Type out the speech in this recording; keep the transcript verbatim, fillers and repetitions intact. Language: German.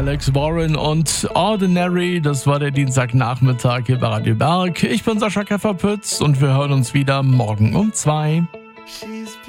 Alex Warren und Ordinary. Das war der Dienstagnachmittag hier bei Radio Berg. Ich bin Sascha Käferpütz und wir hören uns wieder morgen um zwei.